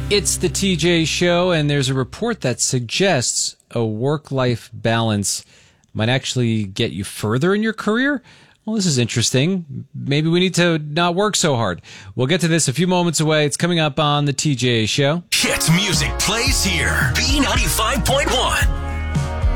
It's the TJ Show, and there's a report that suggests a work-life balance might actually get you further in your career. Well, this is interesting. Maybe we need to not work so hard. We'll get to this a few moments away. It's coming up on the TJ Show. Hit music plays here. B95.1.